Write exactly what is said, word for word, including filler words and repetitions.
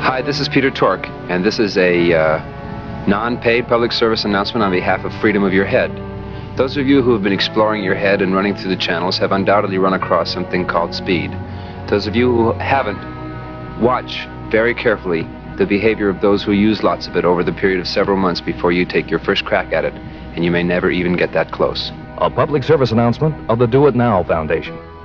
Hi, this is Peter Tork, and this is a uh, non-paid public service announcement on behalf of Freedom of Your Head. Those of you who have been exploring your head and running through the channels have undoubtedly run across something called speed. Those of you who haven't, watch very carefully the behavior of those who use lots of it over the period of several months before you take your first crack at it, and you may never even get that close. A public service announcement of the Do It Now Foundation.